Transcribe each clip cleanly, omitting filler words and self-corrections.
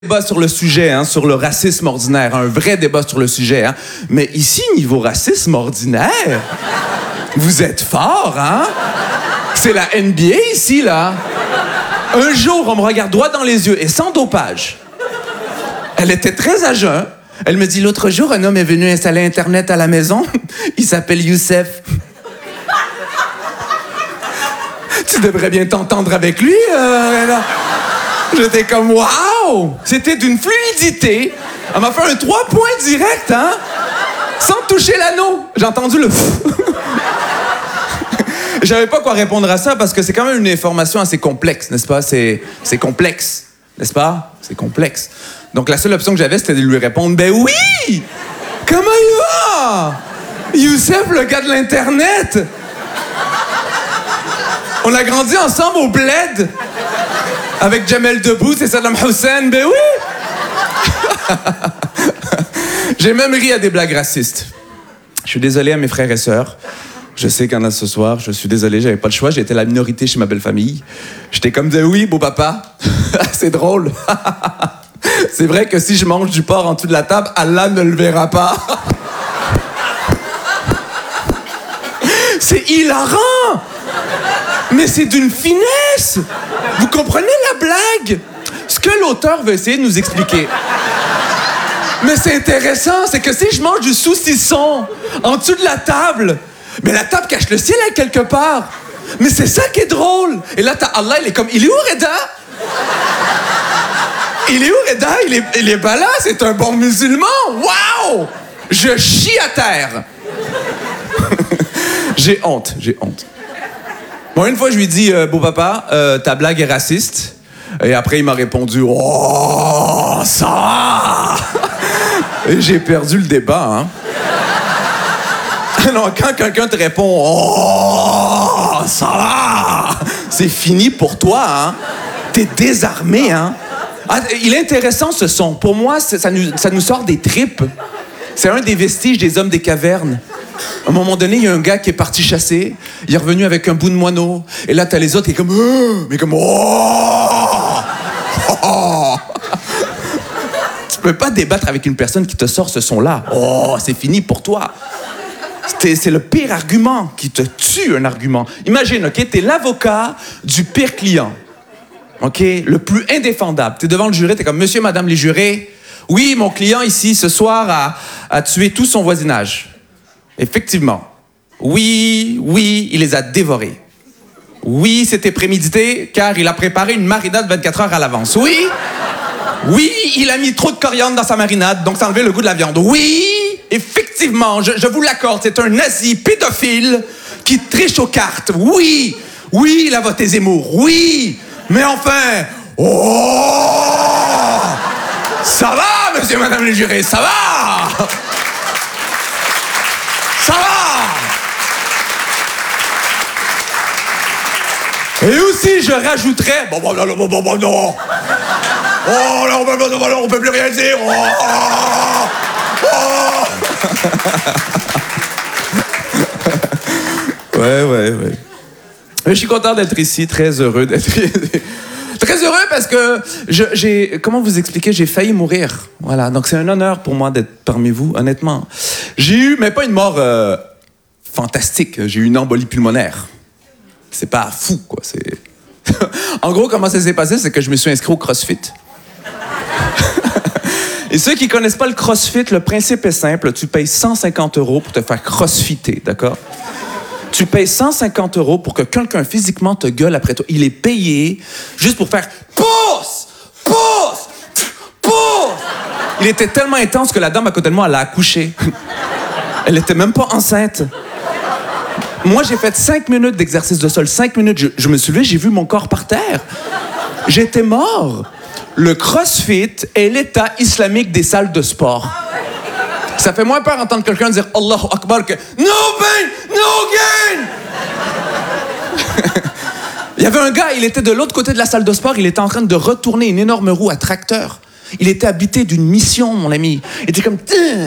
Débat sur le sujet, hein, sur le racisme ordinaire, un vrai débat sur le sujet. Hein. Mais ici, niveau racisme ordinaire, vous êtes fort, hein? C'est la NBA ici, là. Un jour, on me regarde droit dans les yeux et sans dopage. Elle était très à jeun. Elle me dit, l'autre jour, un homme est venu installer Internet à la maison. Il s'appelle Youssef. Tu devrais bien t'entendre avec lui, J'étais comme, waouh! C'était d'une fluidité. Elle m'a fait un 3 points direct, hein? Sans toucher l'anneau. J'ai entendu le... J'avais pas quoi répondre à ça parce que c'est quand même une information assez complexe, n'est-ce pas? C'est complexe, n'est-ce pas? C'est complexe. Donc la seule option que j'avais, c'était de lui répondre, ben oui! Comment il va? Youssef, le gars de l'Internet! On a grandi ensemble au bled. Avec Jamel Debbouze et Saddam Hussein, ben oui! J'ai même ri à des blagues racistes. Je suis désolé à mes frères et sœurs. Je sais qu'il y en a ce soir. Je suis désolé, j'avais pas le choix. J'étais la minorité chez ma belle famille. J'étais comme de oui, beau papa. C'est drôle. C'est vrai que si je mange du porc en dessous de la table, Allah ne le verra pas. C'est hilarant! Mais c'est d'une finesse! Vous comprenez la blague? Ce que l'auteur veut essayer de nous expliquer. Mais c'est intéressant, c'est que si je mange du saucisson en dessous de la table, mais la table cache le ciel à quelque part. Mais c'est ça qui est drôle. Et là, t'as Allah, il est comme, il est où Reda? Il est où Reda? Il est pas là, c'est un bon musulman. Waouh! Je chie à terre. J'ai honte. Bon, une fois, je lui ai dit, beau papa, ta blague est raciste. Et après, il m'a répondu, oh, ça va! Et j'ai perdu le débat, hein. Non, quand quelqu'un te répond, oh, ça va! C'est fini pour toi, hein. T'es désarmé, hein. Ah, il est intéressant, ce son. Pour moi, ça nous sort des tripes. C'est un des vestiges des hommes des cavernes. À un moment donné, il y a un gars qui est parti chasser. Il est revenu avec un bout de moineau. Et là, t'as les autres qui sont comme... mais comme... Oh! Oh! Tu peux pas débattre avec une personne qui te sort ce son-là. Oh, c'est fini pour toi. C'est le pire argument qui te tue, un argument. Imagine, OK, t'es l'avocat du pire client. OK? Le plus indéfendable. T'es devant le juré, t'es comme, monsieur, madame les jurés, oui, mon client ici, ce soir, a tué tout son voisinage. Effectivement. Oui, il les a dévorés. Oui, c'était prémédité, car il a préparé une marinade 24 heures à l'avance. Oui, il a mis trop de coriandre dans sa marinade, donc ça a enlevé le goût de la viande. Oui, effectivement, je vous l'accorde, c'est un nazi pédophile qui triche aux cartes. Oui, il a voté Zemmour. Oui, mais enfin... Oh! Ça va, monsieur, madame les jurés, ça va! Ça va! Et aussi, je rajouterais... Bon, non! Oh, là, on peut plus rien dire! Ouais. Je suis content d'être ici, très heureux d'être ici. Très heureux parce que j'ai... Comment vous expliquer? J'ai failli mourir. Voilà, donc c'est un honneur pour moi d'être parmi vous, honnêtement. J'ai eu, mais pas une mort fantastique, j'ai eu une embolie pulmonaire. C'est pas fou, quoi. C'est... En gros, comment ça s'est passé, c'est que je me suis inscrit au CrossFit. Et ceux qui connaissent pas le CrossFit, le principe est simple. Tu payes 150 € pour te faire crossfitter, d'accord? Tu payes 150 € pour que quelqu'un physiquement te gueule après toi. Il est payé juste pour faire « Pousse! Pousse! Pousse! » Il était tellement intense que la dame à côté de moi, elle a accouché. Elle était même pas enceinte. Moi, j'ai fait 5 minutes d'exercice de sol. 5 minutes, je me suis levé, j'ai vu mon corps par terre. J'étais mort. Le CrossFit est l'état islamique des salles de sport. Ça fait moins peur d'entendre quelqu'un dire « Allahu Akbar » que « No pain, no gain » Il y avait un gars, il était de l'autre côté de la salle de sport, il était en train de retourner une énorme roue à tracteur. Il était habité d'une mission, mon ami. Il était comme...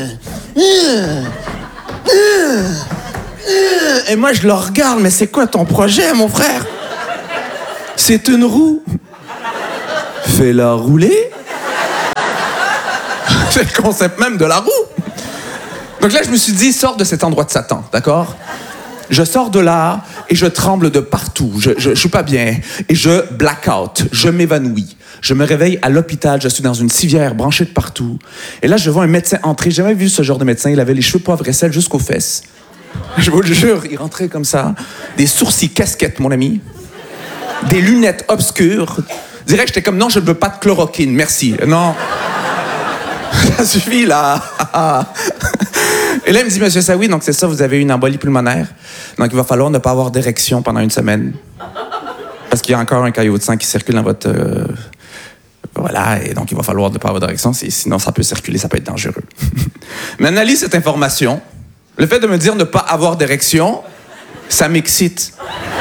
Et moi, je le regarde, mais c'est quoi ton projet, mon frère? C'est une roue. Fais-la rouler. C'est le concept même de la roue. Donc là, je me suis dit, sors de cet endroit de Satan, d'accord? Je sors de là et je tremble de partout. Je suis pas bien. Et je black out. Je m'évanouis. Je me réveille à l'hôpital. Je suis dans une civière branchée de partout. Et là, je vois un médecin entrer. J'ai jamais vu ce genre de médecin. Il avait les cheveux poivre et sel jusqu'aux fesses. Je vous le jure, il rentrait comme ça. Des sourcils casquettes, mon ami. Des lunettes obscures. Direct, j'étais comme, non, je ne veux pas de chloroquine. Merci. Non. Ça suffit, là. Et là, il me dit, Monsieur Saoui, donc c'est ça, vous avez une embolie pulmonaire. Donc, il va falloir ne pas avoir d'érection pendant une semaine. Parce qu'il y a encore un caillot de sang qui circule dans votre... Voilà, et donc il va falloir ne pas avoir d'érection, sinon ça peut circuler, ça peut être dangereux. Mais analyse cette information. Le fait de me dire ne pas avoir d'érection, ça m'excite.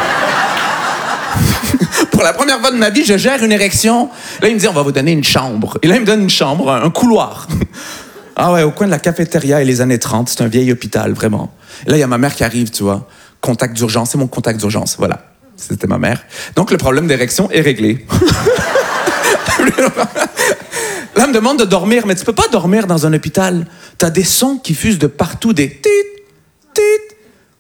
Pour la première fois de ma vie, je gère une érection. Là, il me dit, on va vous donner une chambre. Et là, il me donne une chambre, un couloir. Ah ouais, au coin de la cafétéria et les années 30, c'est un vieil hôpital, vraiment. Et là, il y a ma mère qui arrive, tu vois. Contact d'urgence, c'est mon contact d'urgence, voilà. C'était ma mère. Donc, le problème d'érection est réglé. Là, elle me demande de dormir, mais tu peux pas dormir dans un hôpital. T'as des sons qui fusent de partout, des tit, tit.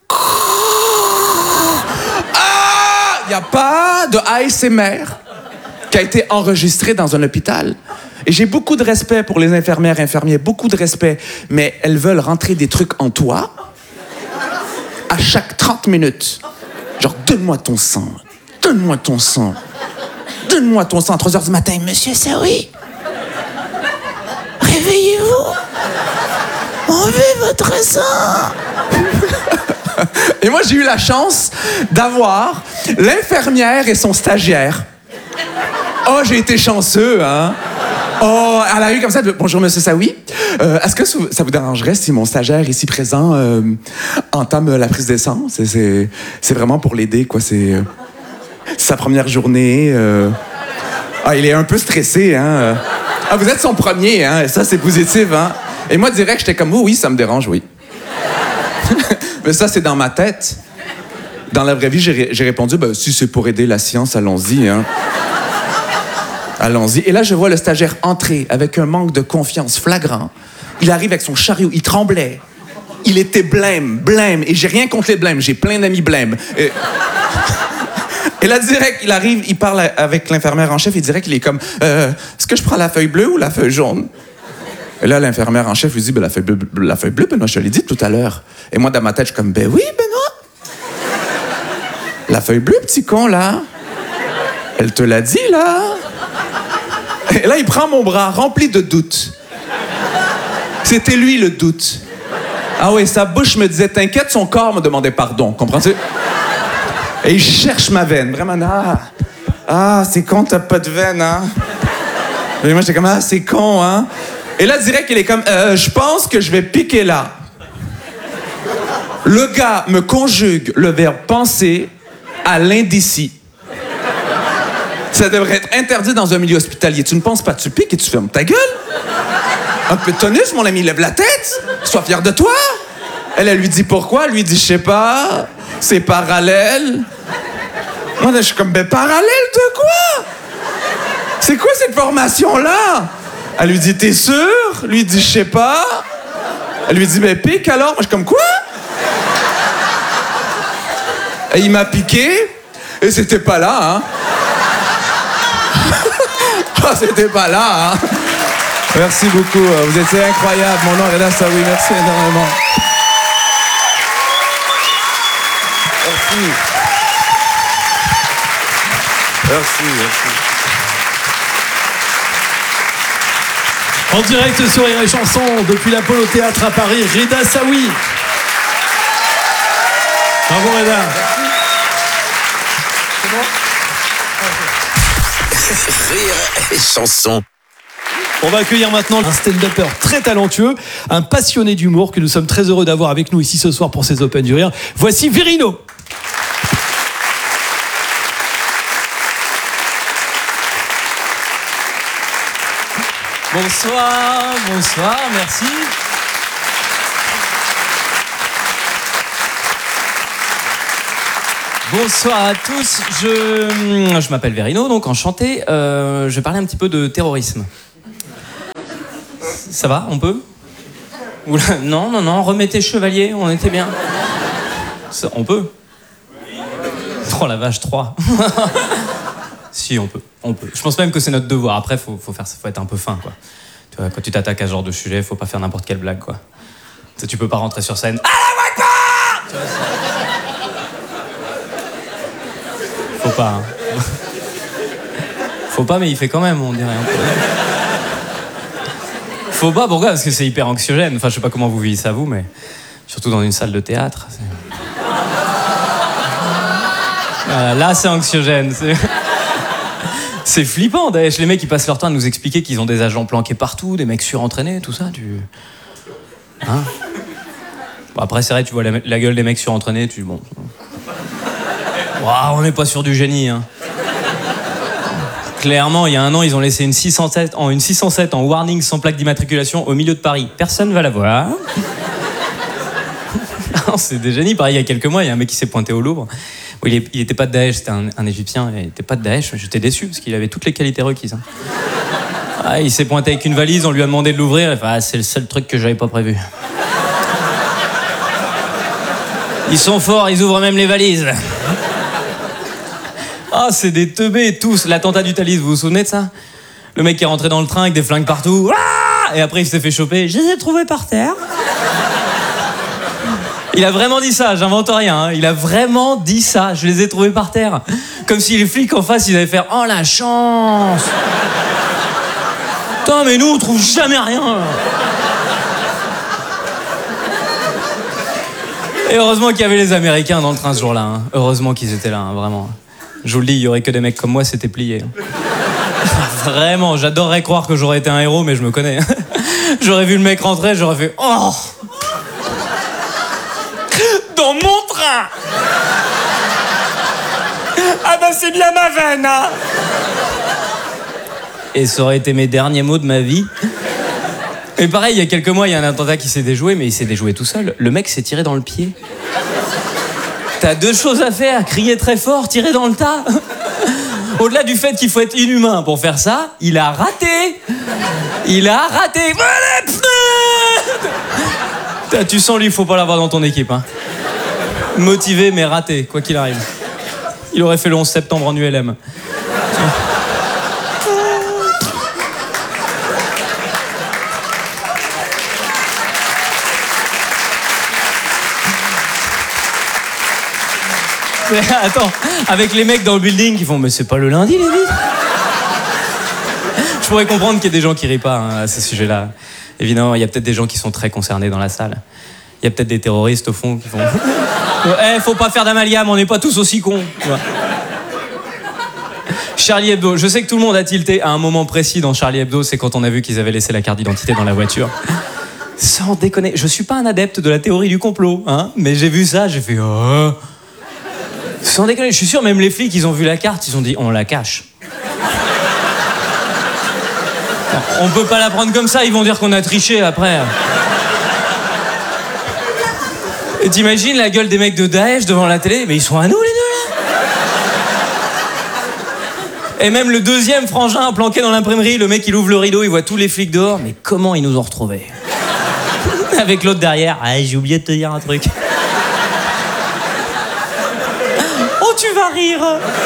Ah! Il n'y a pas de ASMR qui a été enregistré dans un hôpital. Et j'ai beaucoup de respect pour les infirmières, infirmiers, beaucoup de respect, mais elles veulent rentrer des trucs en toi à chaque 30 minutes. Genre, donne-moi ton sang, donne-moi ton sang, donne-moi ton sang à 3 heures du matin. Monsieur Saoui, réveillez-vous, on veut votre sang. Et moi, j'ai eu la chance d'avoir l'infirmière et son stagiaire. Oh, j'ai été chanceux, hein? Oh, elle a eu comme ça, bonjour, Monsieur Saoui. Est-ce que ça vous dérangerait si mon stagiaire ici présent entame la prise de sang? C'est vraiment pour l'aider, quoi. C'est sa première journée. Ah, il est un peu stressé, hein? Ah, vous êtes son premier, hein? Ça, c'est positif, hein? Et moi, direct, j'étais comme, oui, ça me dérange, oui. Mais ça, c'est dans ma tête. Dans la vraie vie, j'ai répondu, ben, si c'est pour aider la science, allons-y, hein? Allons-y. Et là, je vois le stagiaire entrer avec un manque de confiance flagrant. Il arrive avec son chariot, il tremblait. Il était blême. Et j'ai rien contre les blêmes, j'ai plein d'amis blêmes. Et là, direct, il arrive, il parle avec l'infirmière en chef, il dirait qu'il est comme, est-ce que je prends la feuille bleue ou la feuille jaune? Et là, l'infirmière en chef lui dit, ben, la feuille bleue, Benoît, je te l'ai dit tout à l'heure. Et moi, dans ma tête, je suis comme, ben oui, Benoît. La feuille bleue, petit con, là. Elle te l'a dit, là. Et là, il prend mon bras, rempli de doutes. C'était lui, le doute. Ah oui, sa bouche me disait, t'inquiète, son corps me demandait pardon, comprends-tu? Et il cherche ma veine, vraiment, c'est con, t'as pas de veine, hein? Et moi, j'étais comme, c'est con, hein? Et là, direct, il est comme, je pense que je vais piquer là. Le gars me conjugue le verbe penser à l'indécis. Ça devrait être interdit dans un milieu hospitalier. Tu ne penses pas, tu piques et tu fermes ta gueule. Un peu de tonus, mon ami, lève la tête. Sois fier de toi. Elle lui dit pourquoi. Elle lui dit, je sais pas, c'est parallèle. Moi, je suis comme, ben parallèle de quoi? C'est quoi cette formation-là? Elle lui dit, t'es sûr? Lui dit, je sais pas. Elle lui dit, ben pique alors. Moi, je suis comme, quoi? Et il m'a piqué et c'était pas là, hein? C'était pas là, hein? Merci beaucoup, vous étiez incroyable. Mon nom est Reda Saoui, merci énormément. Merci. En direct sur Rire et Chanson, depuis l'Apollo Théâtre à Paris, Reda Saoui. Bravo, Reda. Rire et Chanson. On va accueillir maintenant un stand-upper très talentueux, un passionné d'humour que nous sommes très heureux d'avoir avec nous ici ce soir pour ces Open du Rire. Voici Virino. Bonsoir, merci. Bonsoir à tous, je m'appelle Verino, donc enchanté. Je vais parler un petit peu de terrorisme. Ça va, on peut? Oula, non, remettez chevalier, on était bien. On peut? Oh la vache, 3. Si, on peut. Je pense même que c'est notre devoir. Après, faut être un peu fin, quoi. Tu vois, quand tu t'attaques à ce genre de sujet, faut pas faire n'importe quelle blague, quoi. Tu peux pas rentrer sur scène. Faut pas. Hein. Faut pas, mais il fait quand même, on dirait un peu. Faut pas, pourquoi? Parce que c'est hyper anxiogène. Enfin, je sais pas comment vous vivez ça, vous, mais surtout dans une salle de théâtre. Là, c'est anxiogène. C'est flippant, Daesh. Les mecs, ils passent leur temps à nous expliquer qu'ils ont des agents planqués partout, des mecs surentraînés, tout ça. Hein? Bon, après, c'est vrai, tu vois la gueule des mecs surentraînés, tu dis bon. Waouh, on n'est pas sûr du génie, hein. Clairement, il y a un an, ils ont laissé une 607 en warning sans plaque d'immatriculation au milieu de Paris. Personne va la voir. C'est des génies. Pareil, il y a quelques mois, il y a un mec qui s'est pointé au Louvre. Bon, il était pas de Daesh, c'était un Égyptien. Il était pas de Daesh, j'étais déçu parce qu'il avait toutes les qualités requises. Hein. Ah, il s'est pointé avec une valise, on lui a demandé de l'ouvrir. Il a fait, c'est le seul truc que j'avais pas prévu. Ils sont forts, ils ouvrent même les valises. Ah, c'est des teubés tous. L'attentat du Thalys, vous vous souvenez de ça? Le mec qui est rentré dans le train avec des flingues partout. Ah, et après, il s'est fait choper. Je les ai trouvés par terre. Il a vraiment dit ça, j'invente rien. Hein. Il a vraiment dit ça. Je les ai trouvés par terre. Comme si les flics en face, ils allaient faire « Oh, la chance !» Putain, mais nous, on trouve jamais rien. Et heureusement qu'il y avait les Américains dans le train ce jour-là. Hein. Heureusement qu'ils étaient là, hein, vraiment. Je vous le dis, il y aurait que des mecs comme moi, c'était plié. Vraiment, j'adorerais croire que j'aurais été un héros, mais je me connais. J'aurais vu le mec rentrer, j'aurais fait « Oh !» Dans mon train. Ah bah c'est bien ma veine, hein. Et ça aurait été mes derniers mots de ma vie. Et pareil, il y a quelques mois, il y a un attentat qui s'est déjoué, mais il s'est déjoué tout seul. Le mec s'est tiré dans le pied. T'as deux choses à faire, crier très fort, tirer dans le tas. Au-delà du fait qu'il faut être inhumain pour faire ça, il a raté. Tu sens, lui, il faut pas l'avoir dans ton équipe, hein. Motivé, mais raté, quoi qu'il arrive. Il aurait fait le 11 septembre en ULM. Attends, avec les mecs dans le building qui font « Mais c'est pas le lundi, les vides ?» Je pourrais comprendre qu'il y ait des gens qui rient pas, hein, à ce sujet-là. Évidemment, il y a peut-être des gens qui sont très concernés dans la salle. Il y a peut-être des terroristes, au fond, qui font « faut pas faire d'amalgame, on n'est pas tous aussi cons. » Charlie Hebdo, je sais que tout le monde a tilté à un moment précis dans Charlie Hebdo, c'est quand on a vu qu'ils avaient laissé la carte d'identité dans la voiture. Sans déconner, je suis pas un adepte de la théorie du complot, hein, mais j'ai vu ça, j'ai fait « Oh !» Sans déconner, je suis sûr, même les flics, ils ont vu la carte, ils ont dit « On la cache. » On peut pas la prendre comme ça, ils vont dire qu'on a triché après. Et t'imagines la gueule des mecs de Daesh devant la télé? Mais ils sont à nous, les deux, là. Et même le deuxième frangin planqué dans l'imprimerie, le mec, il ouvre le rideau, il voit tous les flics dehors. Mais comment ils nous ont retrouvés? Avec l'autre derrière. Ah, j'ai oublié de te dire un truc. Oh, tu vas rire.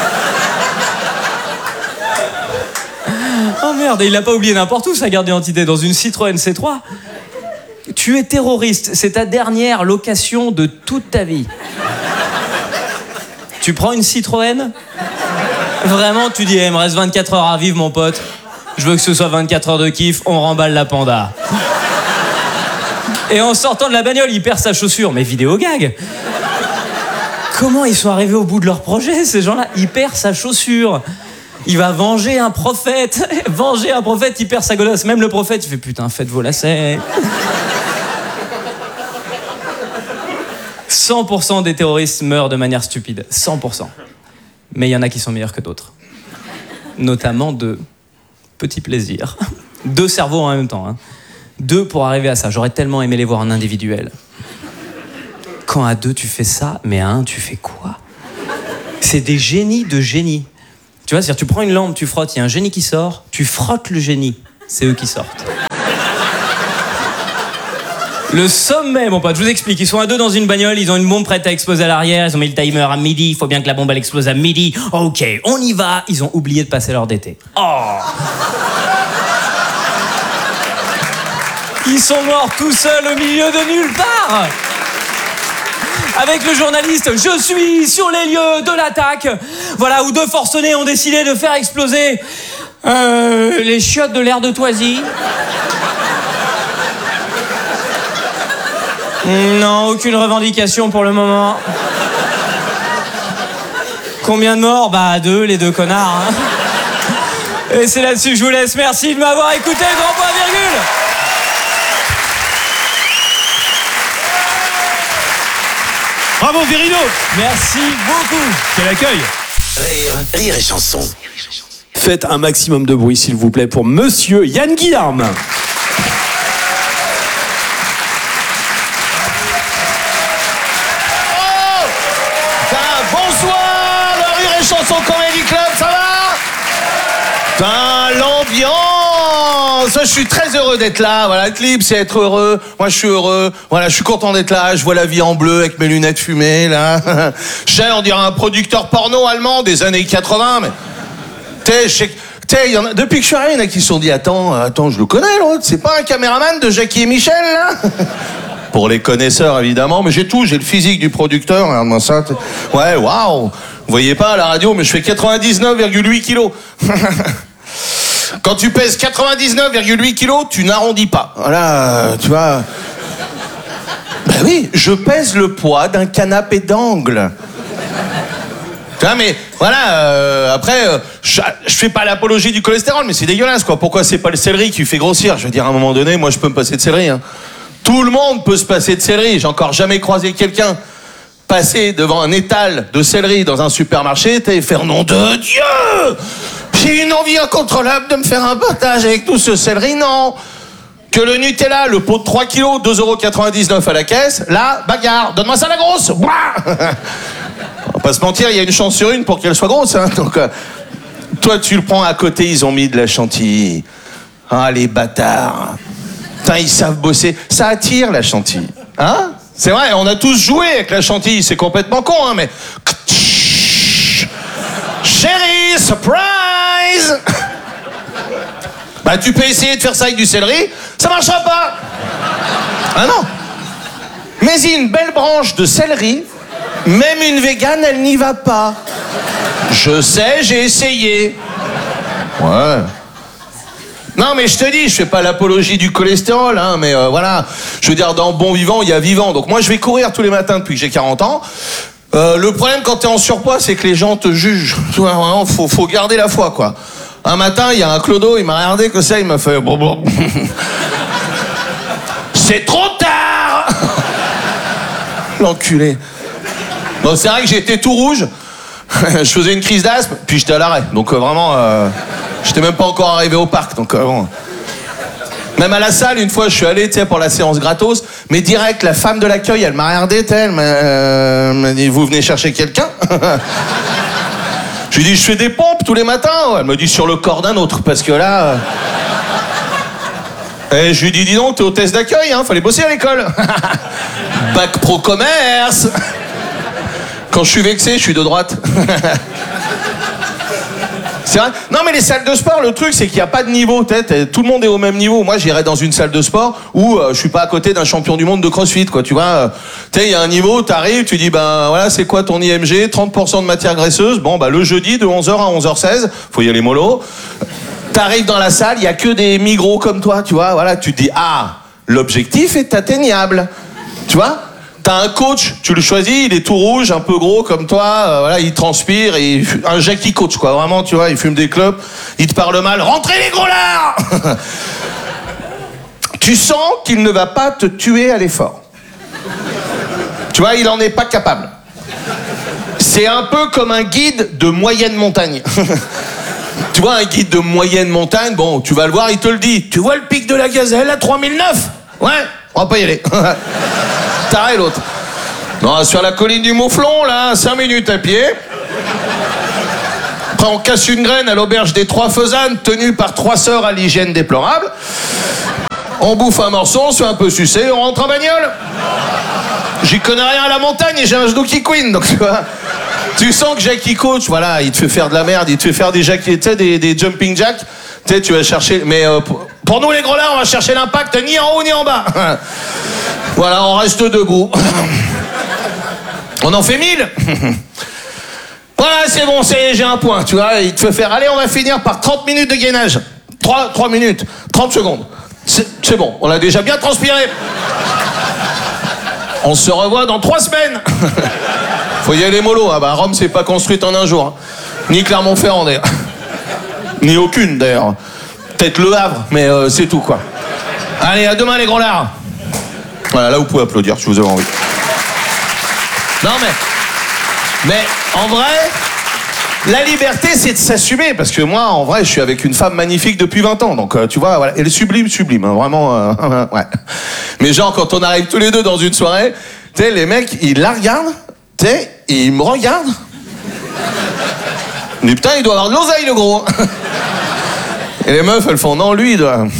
Oh merde, et il l'a pas oublié n'importe où, sa carte d'identité, dans une Citroën C3. Tu es terroriste, c'est ta dernière location de toute ta vie. Tu prends une Citroën? Vraiment, tu dis, il me reste 24 heures à vivre, mon pote. Je veux que ce soit 24 heures de kiff, on remballe la Panda. Et en sortant de la bagnole, il perd sa chaussure. Mais vidéo gag. Comment ils sont arrivés au bout de leur projet, ces gens-là? Il perd sa chaussure. Il va venger un prophète. Venger un prophète, il perd sa godasse. Même le prophète, il fait putain, faites vos lacets. 100% des terroristes meurent de manière stupide. 100%. Mais il y en a qui sont meilleurs que d'autres. Notamment de petits plaisirs. 2 cerveaux en même temps. Hein. 2 pour arriver à ça. J'aurais tellement aimé les voir en individuel. Quand à 2 tu fais ça, mais à 1 tu fais quoi? C'est des génies de génie. Tu vois, c'est-à-dire tu prends une lampe, tu frottes, il y a un génie qui sort, tu frottes le génie. C'est eux qui sortent. Le sommet, mon pote, je vous explique. Ils sont à 2 dans une bagnole, ils ont une bombe prête à exploser à l'arrière, ils ont mis le timer à midi, il faut bien que la bombe elle explose à midi. Ok, on y va. Ils ont oublié de passer l'heure d'été. Oh. Ils sont morts tout seuls au milieu de nulle part. Avec le journaliste, je suis sur les lieux de l'attaque. Voilà, où 2 forcenés ont décidé de faire exploser les chiottes de l'air de Toisy. Non, aucune revendication pour le moment. Combien de morts? Bah 2, les 2 connards. Hein. Et c'est là-dessus que je vous laisse. Merci de m'avoir écouté, grand point virgule. Bravo Verino. Merci beaucoup. Quel accueil. Rire et chanson. Faites un maximum de bruit s'il vous plaît pour Monsieur Yann Guillarme. Bonsoir, le Rire et Chanson Comedy Club, ça va? Putain, l'ambiance. Je suis très heureux d'être là. Voilà, être libre, c'est être heureux. Moi, je suis heureux. Voilà, je suis content d'être là. Je vois la vie en bleu avec mes lunettes fumées, là. Je sais, on dirait un producteur porno allemand des années 80, mais... Depuis que je suis arrivé, il y en a qui se sont dit, attends, je le connais, l'autre. C'est pas un caméraman de Jackie et Michel, là? Pour les connaisseurs, évidemment, mais j'ai tout. J'ai le physique du producteur. Regarde-moi ça. Ouais, waouh. Vous voyez pas à la radio, mais je fais 99,8 kilos. Quand tu pèses 99,8 kilos, tu n'arrondis pas. Voilà, tu vois. Ben oui, je pèse le poids d'un canapé d'angle. Tu vois, mais voilà, après, je fais pas l'apologie du cholestérol, mais c'est dégueulasse, quoi. Pourquoi c'est pas le céleri qui fait grossir? Je veux dire, à un moment donné, moi, je peux me passer de céleri, hein. Tout le monde peut se passer de céleri. J'ai encore jamais croisé quelqu'un passer devant un étal de céleri dans un supermarché et faire nom de Dieu! J'ai une envie incontrôlable de me faire un partage avec tout ce céleri, non. Que le Nutella, le pot de 3 kilos, 2,99 € à la caisse, là, bagarre, donne-moi ça la grosse. On va pas se mentir, il y a une chance sur une pour qu'elle soit grosse, hein. Donc, toi, tu le prends à côté, ils ont mis de la chantilly. Ah, les bâtards. Putain, ils savent bosser. Ça attire, la chantilly. Hein? C'est vrai, on a tous joué avec la chantilly, c'est complètement con, hein, mais... Chérie, surprise! Bah, tu peux essayer de faire ça avec du céleri, ça marchera pas! Ah non! Mais une belle branche de céleri, même une végane, elle n'y va pas. Je sais, j'ai essayé. Ouais. Non, mais je te dis, je fais pas l'apologie du cholestérol, hein, mais voilà. Je veux dire, dans bon vivant, il y a vivant. Donc moi, je vais courir tous les matins depuis que j'ai 40 ans. Le problème quand t'es en surpoids, c'est que les gens te jugent. Tu vois, vraiment, faut garder la foi, quoi. Un matin, il y a un clodo, il m'a regardé que ça, il m'a fait... C'est trop tard. L'enculé. Bon, c'est vrai que j'étais tout rouge. Je faisais une crise d'asthme, puis j'étais à l'arrêt. Donc vraiment, j'étais même pas encore arrivé au parc. Donc bon. Même à la salle, une fois, je suis allé, tu sais, pour la séance gratos, mais direct, la femme de l'accueil, elle m'a regardé, elle m'a dit, vous venez chercher quelqu'un? Je lui ai dit, je fais des pompes tous les matins. Elle m'a dit, sur le corps d'un autre, parce que là... Et je lui ai dit, dis donc, t'es hôtesse d'accueil, hein, fallait bosser à l'école. Bac pro commerce. Quand je suis vexé, je suis de droite. C'est vrai. Non, mais les salles de sport, le truc, c'est qu'il n'y a pas de niveau. Tout le monde est au même niveau. Moi, j'irais dans une salle de sport où je suis pas à côté d'un champion du monde de CrossFit, quoi. Tu vois, il y a un niveau, t'arrives, tu dis, ben voilà, c'est quoi ton IMG? 30% de matière graisseuse. Bon, bah le jeudi, de 11h à 11h16, faut y aller mollo. T'arrives dans la salle, il y a que des migros comme toi, tu vois. Voilà, tu te dis, ah, l'objectif est atteignable. Tu vois? T'as un coach, tu le choisis, il est tout rouge, un peu gros comme toi, voilà, il transpire, un Jackie coach, quoi, vraiment, tu vois, il fume des clopes, il te parle mal, rentrez les gros lards. Tu sens qu'il ne va pas te tuer à l'effort. Tu vois, il en est pas capable. C'est un peu comme un guide de moyenne montagne. Tu vois, un guide de moyenne montagne, bon, tu vas le voir, il te le dit. Tu vois le pic de la Gazelle à 3009? Ouais, on va pas y aller. Taré l'autre. Non, sur la colline du Mouflon, là, 5 minutes à pied. Après, on casse une graine à l'auberge des Trois Faisanes, tenue par 3 sœurs à l'hygiène déplorable. On bouffe un morceau, on se fait un peu sucer, on rentre en bagnole. J'y connais rien à la montagne et j'ai un genou qui couine, donc tu vois. Tu sens que Jackie Coach, voilà, il te fait faire de la merde, il te fait faire des jumping jacks. Tu sais, tu vas chercher. Mais pour nous les gros là, on va chercher l'impact ni en haut ni en bas. Voilà, on reste debout. On en fait 1000. Voilà, c'est bon, j'ai un point, tu vois. Il te fait faire, allez, on va finir par 30 minutes de gainage. 3 minutes, 30 secondes. C'est bon, on a déjà bien transpiré. On se revoit dans 3 semaines. Faut y aller mollo. Ah bah Rome c'est pas construite en un jour. Ni Clermont-Ferrand d'ailleurs. Ni aucune d'ailleurs. Peut-être Le Havre, mais c'est tout quoi. Allez, à demain les gros lards. Voilà, là vous pouvez applaudir si vous avez envie. Non mais en vrai, la liberté c'est de s'assumer. Parce que moi en vrai je suis avec une femme magnifique depuis 20 ans. Donc tu vois, voilà, elle est sublime, hein, vraiment. Ouais. Mais genre quand on arrive tous les deux dans une soirée, tu sais, les mecs ils la regardent. Tu sais, il me regarde. Mais putain, il doit avoir de l'oseille, le gros. Et les meufs, elles font, non, lui, il doit...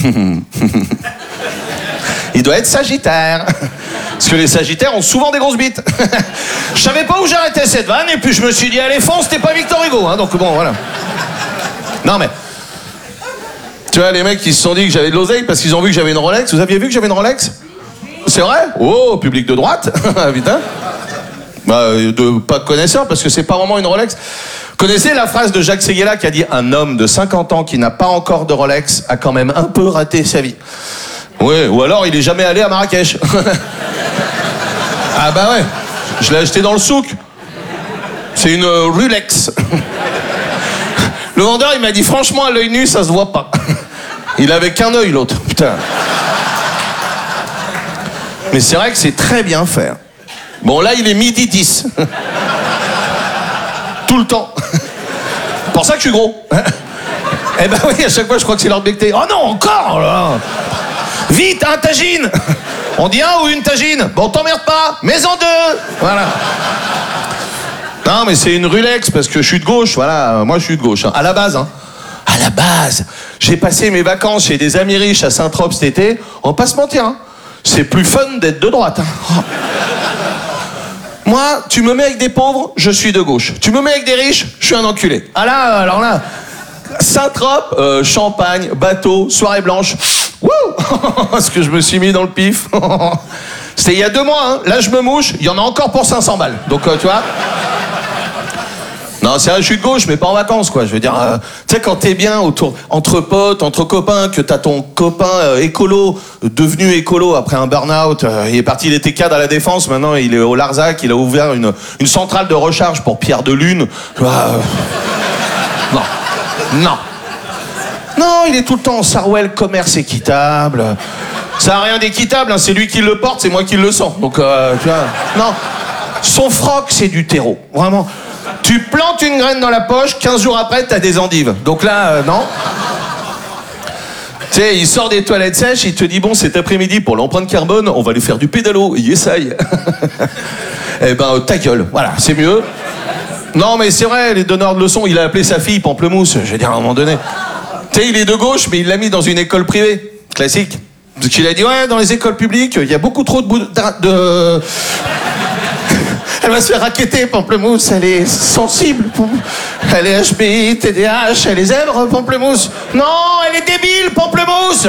il doit être sagittaire. Parce que les sagittaires ont souvent des grosses bites. Je savais pas où j'arrêtais cette vanne, et puis je me suis dit, allez, fonce, t'es pas Victor Hugo, hein, donc bon, voilà. Non, mais... Tu vois, les mecs, ils se sont dit que j'avais de l'oseille parce qu'ils ont vu que j'avais une Rolex. Vous aviez vu que j'avais une Rolex? C'est vrai? Oh, public de droite. Putain. Bah, de pas connaisseur, parce que c'est pas vraiment une Rolex. Connaissez la phrase de Jacques Séguéla qui a dit « Un homme de 50 ans qui n'a pas encore de Rolex a quand même un peu raté sa vie. » Ouais, ou alors il est jamais allé à Marrakech. Ah bah ouais, je l'ai acheté dans le souk. C'est une Rolex. Le vendeur, il m'a dit « Franchement, à l'œil nu, ça se voit pas. » Il avait qu'un œil, l'autre. Putain. Mais c'est vrai que c'est très bien fait. Bon, là, il est 12h10. Tout le temps. C'est pour ça que je suis gros. Eh ben oui, à chaque fois, je crois que c'est l'heure de becter. Oh non, encore là. Vite, un tagine. On dit un ou une tagine. Bon, t'emmerde pas, mais en 2. Voilà. Non, mais c'est une Rolex, parce que je suis de gauche. Voilà, moi, je suis de gauche. Hein. À la base, hein. À la base. J'ai passé mes vacances chez des amis riches à Saint-Tropez cet été. On va pas se mentir, hein. C'est plus fun d'être de droite. Hein. Oh. Moi, tu me mets avec des pauvres, je suis de gauche. Tu me mets avec des riches, je suis un enculé. Ah là, alors là, Saint-Tropez, champagne, bateau, soirée blanche. Wouh. Ce que je me suis mis dans le pif. C'était il y a 2 mois, hein. Là je me mouche, il y en a encore pour 500 balles. Donc tu vois. Non, c'est vrai, je suis de gauche, mais pas en vacances, quoi. Je veux dire, tu sais, quand t'es bien autour, entre potes, entre copains, que t'as ton copain écolo, devenu écolo après un burn-out, il est parti, il était cadre à la Défense, maintenant il est au Larzac, il a ouvert une centrale de recharge pour Pierre de Lune. Tu vois, Non, il est tout le temps en Sarwell, commerce équitable. Ça n'a rien d'équitable, hein, c'est lui qui le porte, c'est moi qui le sens. Donc, tu vois, non. Son froc, c'est du terreau, vraiment. Tu plantes une graine dans la poche, 15 jours après, t'as des endives. Donc là, non. Tu sais, il sort des toilettes sèches, il te dit, bon, cet après-midi, pour l'empreinte carbone, on va lui faire du pédalo. Il essaye. Eh ben, ta gueule. Voilà, c'est mieux. Non, mais c'est vrai, les donneurs de leçons, il a appelé sa fille Pamplemousse. Je veux dire, à un moment donné. Tu sais, il est de gauche, mais il l'a mis dans une école privée. Classique. Donc il a dit, ouais, dans les écoles publiques, il y a beaucoup trop de... Elle va se faire racketter, Pamplemousse, elle est sensible. Elle est HPI, TDAH, elle est zèbre, Pamplemousse. Non, elle est débile, Pamplemousse.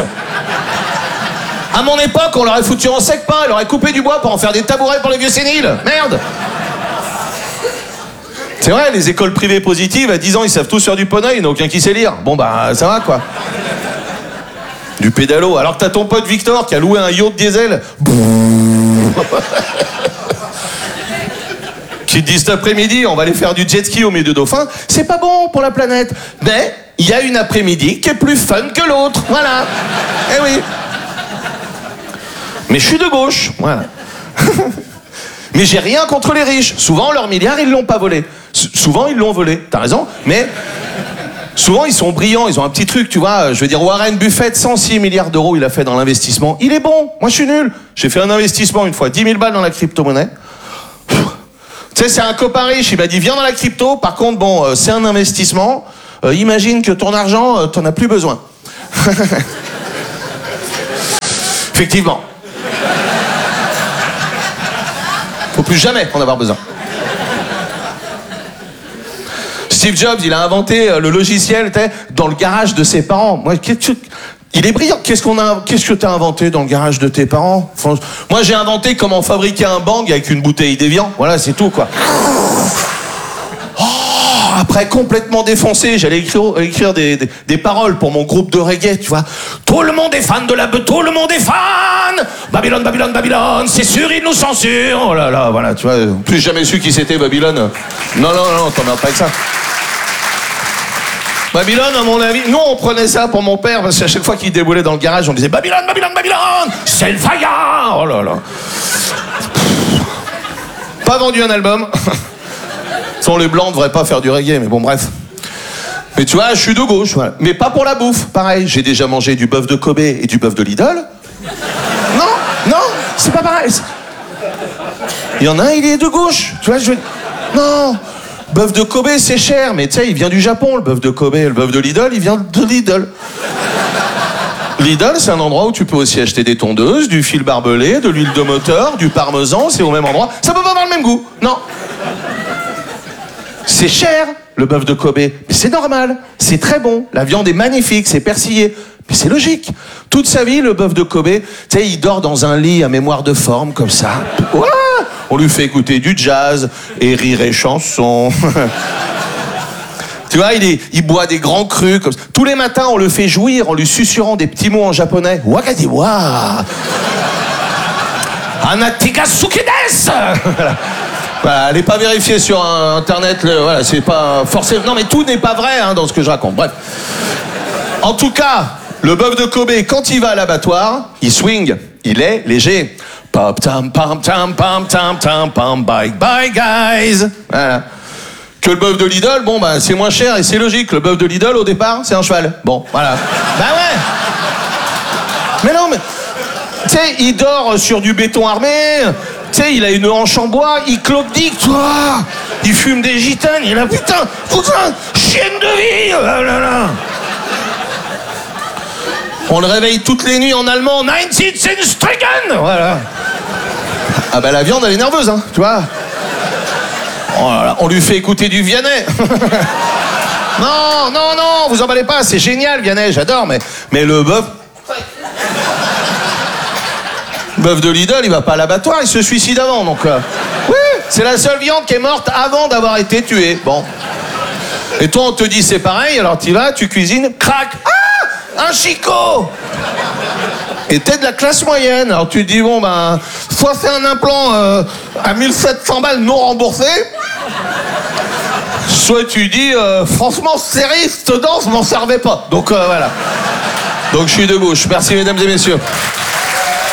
À mon époque, on l'aurait foutu en sec pas, elle aurait coupé du bois pour en faire des tabourets pour les vieux séniles. Merde. C'est vrai, les écoles privées positives, à 10 ans, ils savent tous faire du poney, il n'y en a aucun qui sait lire. Bon, bah, ça va, quoi. Du pédalo. Alors que t'as ton pote Victor qui a loué un yacht diesel. Qui te dit cet après-midi, on va aller faire du jet ski au milieu de dauphins. C'est pas bon pour la planète. Mais il y a une après-midi qui est plus fun que l'autre. Voilà. Eh oui. Mais je suis de gauche. Voilà. Mais j'ai rien contre les riches. Souvent, leurs milliards, ils l'ont pas volé. Souvent, ils l'ont volé. T'as raison. Mais souvent, ils sont brillants. Ils ont un petit truc, tu vois. Je veux dire, Warren Buffett, 106 milliards d'euros, il a fait dans l'investissement. Il est bon. Moi, je suis nul. J'ai fait un investissement une fois, 10 000 balles dans la crypto-monnaie. Tu sais, c'est un copain riche. Il m'a dit, viens dans la crypto. Par contre, bon, c'est un investissement. Imagine que ton argent, t'en as plus besoin. Effectivement. Faut plus jamais en avoir besoin. Steve Jobs, il a inventé le logiciel dans le garage de ses parents. Moi, il est brillant. Qu'est-ce que t'as inventé dans le garage de tes parents? Moi, j'ai inventé comment fabriquer un bang avec une bouteille d'Évian. Voilà, c'est tout, quoi. Après, complètement défoncé, j'allais écrire des paroles pour mon groupe de reggae, tu vois. Tout le monde est fan de tout le monde est fan. Babylone, Babylone, Babylone, c'est sûr, ils nous censurent. Oh là là, voilà, tu vois. Plus jamais su qui c'était, Babylone. Non, t'emmerdes pas avec ça. Babylone, à mon avis, nous on prenait ça pour mon père, parce qu'à chaque fois qu'il déboulait dans le garage, on disait Babylone, Babylone, Babylone, c'est le fire. Oh là là. Pas vendu un album. Sans les blancs, on devrait pas faire du reggae, mais bon, bref. Mais tu vois, je suis de gauche, voilà. Mais pas pour la bouffe, pareil. J'ai déjà mangé du bœuf de Kobe et du bœuf de Lidl. Non, c'est pas pareil. Il y en a un, il est de gauche. Tu vois, non, bœuf de Kobe, c'est cher, mais tu sais, il vient du Japon, le bœuf de Kobe. Le bœuf de Lidl, il vient de Lidl. Lidl, c'est un endroit où tu peux aussi acheter des tondeuses, du fil barbelé, de l'huile de moteur, du parmesan, c'est au même endroit. Ça peut pas avoir le même goût, non. C'est cher, le bœuf de Kobe, mais c'est normal, c'est très bon, la viande est magnifique, c'est persillé, mais c'est logique. Toute sa vie, le bœuf de Kobe, tu sais, il dort dans un lit à mémoire de forme, comme ça. Ouais, on lui fait écouter du jazz et rire et chanson. Tu vois, il boit des grands crus, comme ça. Tous les matins, on le fait jouir en lui susurrant des petits mots en japonais. Wakadiwa. Anatikasuki desu. Bah, allez pas vérifier sur internet, voilà, c'est pas forcément. Non, mais tout n'est pas vrai dans ce que je raconte. Bref. En tout cas, le bœuf de Kobe, quand il va à l'abattoir, il swing, il est léger. Pop tam pam tam pam tam tam pam bye bye guys. Voilà. Que le bœuf de Lidl, bon bah c'est moins cher et c'est logique. Le bœuf de Lidl au départ, c'est un cheval. Bon, voilà. Bah ouais. Mais non, mais tu sais, il dort sur du béton armé. Tu sais, il a une hanche en bois, il clopdique, toi. Il fume des gitanes, il a putain, chienne de vie. Oh là là. On le réveille toutes les nuits en allemand, 19 Stricken. Voilà. Ah bah la viande, elle est nerveuse, hein, tu vois. Oh là là, on lui fait écouter du Vianney. Non, vous emballez pas, c'est génial, Vianney, j'adore, mais le bœuf... Bœuf de Lidl, il va pas à l'abattoir, il se suicide avant, donc... Oui, c'est la seule viande qui est morte avant d'avoir été tuée, bon. Et toi, on te dit c'est pareil, alors tu vas, tu cuisines, crac, ah, un chicot. Et t'es de la classe moyenne, alors tu te dis, bon, ben, soit c'est un implant à 1700 balles non remboursé, soit tu dis, franchement, serré, cette danse, m'en servait pas. Donc, voilà. Donc, je suis de gauche. Merci, mesdames et messieurs.